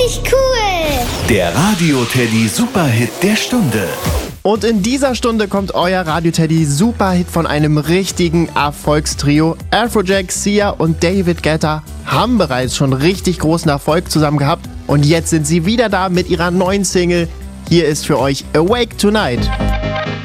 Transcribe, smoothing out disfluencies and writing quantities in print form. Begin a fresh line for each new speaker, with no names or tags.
richtig cool.
Der Radio-Teddy Superhit der Stunde.
Und in dieser Stunde kommt euer Radio-Teddy Superhit von einem richtigen Erfolgstrio. Afrojack, Sia und David Guetta haben bereits schon richtig großen Erfolg zusammen gehabt. Und jetzt sind sie wieder da mit ihrer neuen Single. Hier ist für euch Awake Tonight.